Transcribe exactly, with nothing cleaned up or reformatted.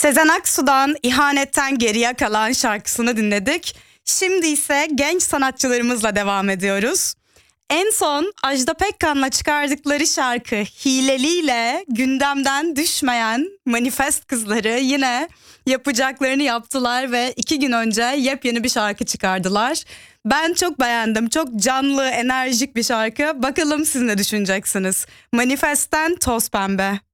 Sezen Aksu'dan İhanetten Geriye Kalan şarkısını dinledik. Şimdi ise genç sanatçılarımızla devam ediyoruz. En son Ajda Pekkan'la çıkardıkları şarkı Hileli ile gündemden düşmeyen Manifest kızları yine yapacaklarını yaptılar ve iki gün önce yepyeni bir şarkı çıkardılar. Ben çok beğendim. Çok canlı, enerjik bir şarkı. Bakalım siz ne düşüneceksiniz? Manifest'ten Toz Pembe.